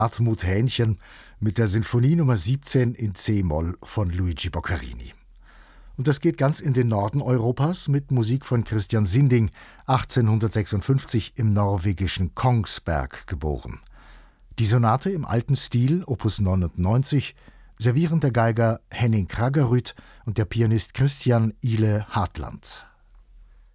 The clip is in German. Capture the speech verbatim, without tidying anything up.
Hartmut Hähnchen mit der Sinfonie Nummer siebzehn in C-Moll von Luigi Boccherini. Und das geht ganz in den Norden Europas mit Musik von Christian Sinding, achtzehnhundertsechsundfünfzig im norwegischen Kongsberg geboren. Die Sonate im alten Stil, Opus neunundneunzig, servieren der Geiger Henning Kraggerud und der Pianist Christian Ile Hartland.